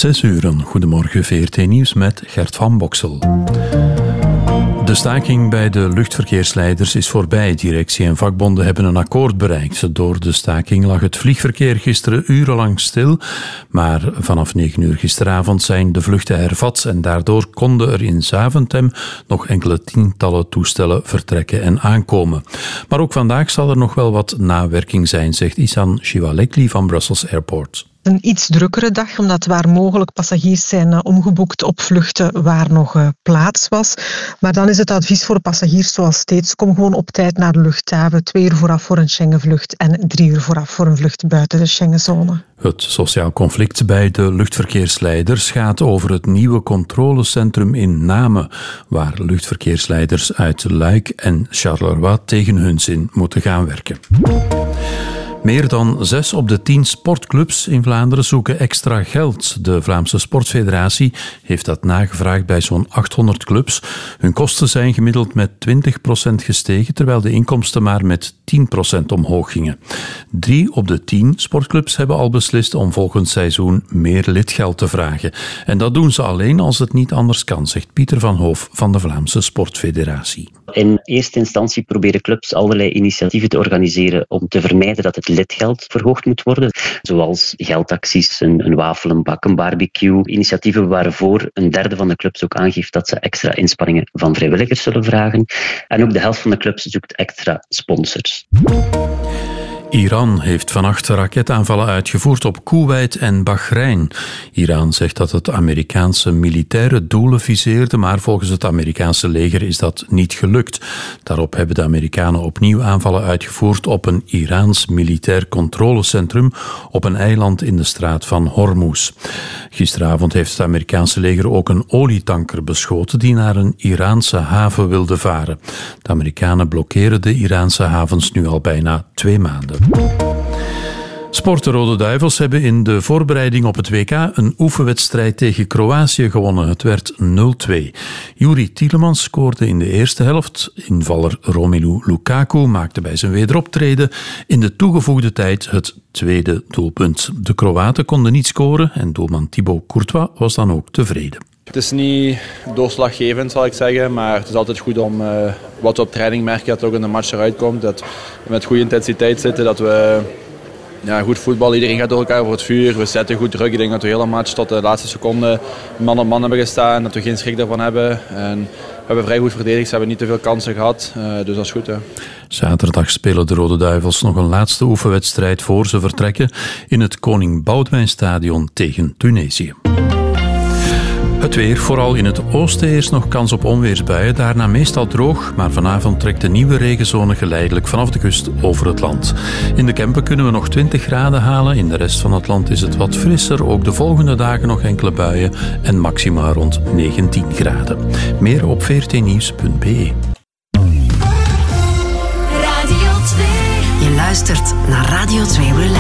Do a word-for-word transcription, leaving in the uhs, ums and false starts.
Zes uur, goedemorgen V R T Nieuws met Gert van Boksel. De staking bij de luchtverkeersleiders is voorbij. Directie en vakbonden hebben een akkoord bereikt. Door de staking lag het vliegverkeer gisteren urenlang stil. Maar vanaf negen uur gisteravond zijn de vluchten hervat en daardoor konden er in Zaventem nog enkele tientallen toestellen vertrekken en aankomen. Maar ook vandaag zal er nog wel wat nawerking zijn, zegt Isan Shivalekli van Brussels Airport. Een iets drukkere dag, omdat waar mogelijk passagiers zijn uh, omgeboekt op vluchten waar nog uh, plaats was. Maar dan is het advies voor passagiers zoals steeds: kom gewoon op tijd naar de luchthaven. Twee uur vooraf voor een Schengenvlucht en drie uur vooraf voor een vlucht buiten de Schengenzone. Het sociaal conflict bij de luchtverkeersleiders gaat over het nieuwe controlecentrum in Namen, waar luchtverkeersleiders uit Luik en Charleroi tegen hun zin moeten gaan werken. Meer dan zes op de tien sportclubs in Vlaanderen zoeken extra geld. De Vlaamse Sportfederatie heeft dat nagevraagd bij zo'n achthonderd clubs. Hun kosten zijn gemiddeld met twintig procent gestegen, terwijl de inkomsten maar met tien procent omhoog gingen. Drie op de tien sportclubs hebben al beslist om volgend seizoen meer lidgeld te vragen. En dat doen ze alleen als het niet anders kan, zegt Pieter van Hoof van de Vlaamse Sportfederatie. In eerste instantie proberen clubs allerlei initiatieven te organiseren om te vermijden dat het lidgeld verhoogd moet worden. Zoals geldacties, een, een wafel, een bak, een barbecue. Initiatieven waarvoor een derde van de clubs ook aangeeft dat ze extra inspanningen van vrijwilligers zullen vragen. En ook de helft van de clubs zoekt extra sponsors. Iran heeft vannacht raketaanvallen uitgevoerd op Koeweit en Bahrein. Iran zegt dat het Amerikaanse militaire doelen viseerde, maar volgens het Amerikaanse leger is dat niet gelukt. Daarop hebben de Amerikanen opnieuw aanvallen uitgevoerd op een Iraans militair controlecentrum op een eiland in de straat van Hormuz. Gisteravond heeft het Amerikaanse leger ook een olietanker beschoten die naar een Iraanse haven wilde varen. De Amerikanen blokkeren de Iraanse havens nu al bijna twee maanden. Sport: de Rode Duivels hebben in de voorbereiding op het W K een oefenwedstrijd tegen Kroatië gewonnen. Het werd nul twee. Juri Tielemans scoorde in de eerste helft. Invaller Romelu Lukaku maakte bij zijn wederoptreden in de toegevoegde tijd het tweede doelpunt. De Kroaten konden niet scoren en doelman Thibaut Courtois was dan ook tevreden. Het is niet doorslaggevend, zal ik zeggen, maar het is altijd goed om uh, wat we op training merken dat ook in de match eruit komt. Dat we met goede intensiteit zitten, dat we ja, goed voetballen. Iedereen gaat door elkaar voor het vuur. We zetten goed druk. Ik denk dat we de hele match tot de laatste seconde man op man hebben gestaan. Dat we geen schrik daarvan hebben. En we hebben vrij goed verdedigd. Ze hebben niet te veel kansen gehad. Uh, dus dat is goed. Hè. Zaterdag spelen de Rode Duivels nog een laatste oefenwedstrijd voor ze vertrekken in het Koning Boudewijnstadion tegen Tunesië. Het weer, vooral in het oosten eerst nog kans op onweersbuien, daarna meestal droog, maar vanavond trekt de nieuwe regenzone geleidelijk vanaf de kust over het land. In de Kempen kunnen we nog twintig graden halen, in de rest van het land is het wat frisser, ook de volgende dagen nog enkele buien en maxima rond negentien graden. Meer op v r t nieuws punt b e. Radio twee. Je luistert naar Radio twee Relax.